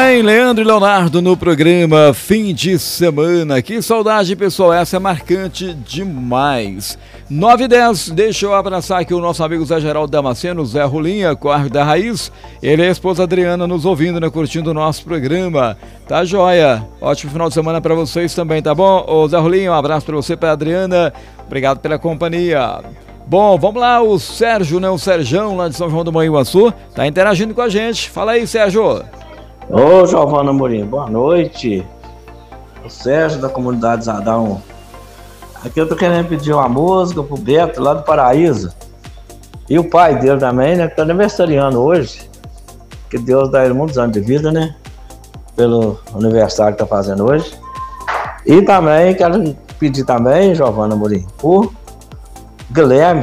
bem, Leandro e Leonardo no programa Fim de Semana. Que saudade, pessoal, essa é marcante demais. 9h10, deixa eu abraçar aqui o nosso amigo Zé Geraldo Damasceno, Zé Rolinha, Corre da Raiz. Ele e a esposa Adriana nos ouvindo, né, curtindo o nosso programa. Tá joia? Ótimo final de semana pra vocês também, tá bom? Ô Zé Rolinha, um abraço pra você, pra Adriana. Obrigado pela companhia. Bom, vamos lá, o Sérgio, né, o Serjão lá de São João do Manhuaçu, tá interagindo com a gente. Fala aí, Sérgio. Ô, Giovana Amorim, boa noite. O Sérgio da comunidade Zadão. Aqui eu tô querendo pedir uma música pro Beto lá do Paraíso. E o pai dele também, né, que tá aniversariando hoje. Que Deus dá ele muitos anos de vida, né? Pelo aniversário que tá fazendo hoje. E também quero pedir também, Giovana Amorim, por Guilherme